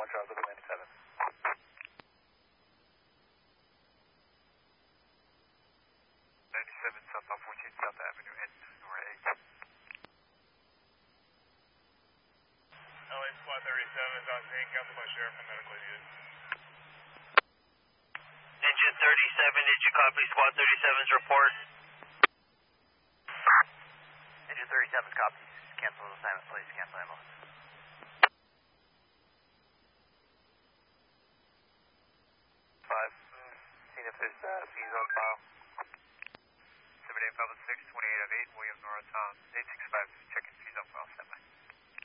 Charles, over 97. 97 southbound 14 South Avenue, N Nora 8. LA Squad 37 is on scene, cancel by sheriff and medical unit. Engine 37, did you copy Squad 37's report? Engine 37 copies. Cancel assignment, please. Cancel ambulance. 5. Seeing if there's fees on file. 78 Public 6, 28 of 8, William Nora Tom. 865, checking fees on file, standby.